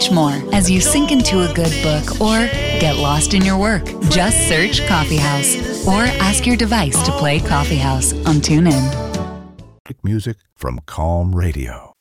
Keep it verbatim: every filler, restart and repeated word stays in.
much more as you sink into a good book or get lost in your work. Just search Coffee House or ask your device to play Coffee House on TuneIn. Music from Calm Radio.